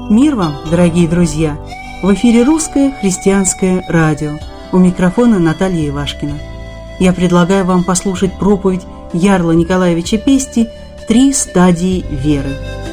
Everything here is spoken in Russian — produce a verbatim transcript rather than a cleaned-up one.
Мир вам, дорогие друзья! В эфире Русское христианское радио. У микрофона Наталья Ивашкина. Я предлагаю вам послушать проповедь Ярла Николаевича Пести «Три стадии веры».